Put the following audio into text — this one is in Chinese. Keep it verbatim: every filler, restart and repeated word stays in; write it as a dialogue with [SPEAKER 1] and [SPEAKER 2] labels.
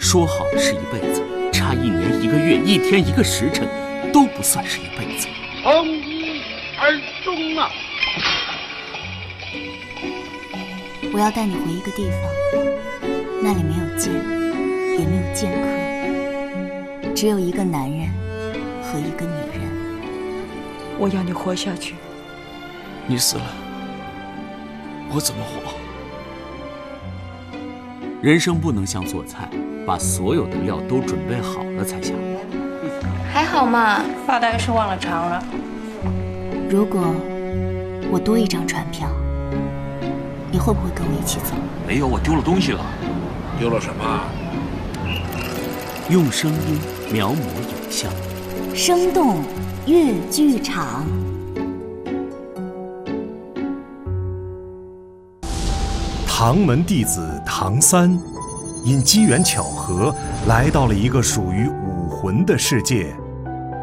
[SPEAKER 1] 说好的是一辈子，差一年一个月，一天一个时辰，都不算是一辈子。
[SPEAKER 2] 从一而终啊！
[SPEAKER 3] 我要带你回一个地方，那里没有剑，也没有剑客，只有一个男人和一个女人。
[SPEAKER 4] 我要你活下去。
[SPEAKER 5] 你死了，我怎么活？
[SPEAKER 1] 人生不能像做菜，把所有的料都准备好了才下锅。
[SPEAKER 6] 还好嘛，
[SPEAKER 4] 发呆是忘了常了。
[SPEAKER 3] 如果我多一张船票，你会不会跟我一起走？
[SPEAKER 5] 没有，我丢了东西了。
[SPEAKER 2] 丢了什么？
[SPEAKER 1] 用声音描摹影像，
[SPEAKER 3] 生动粤剧场。
[SPEAKER 7] 唐门弟子唐三，因机缘巧合来到了一个属于武魂的世界。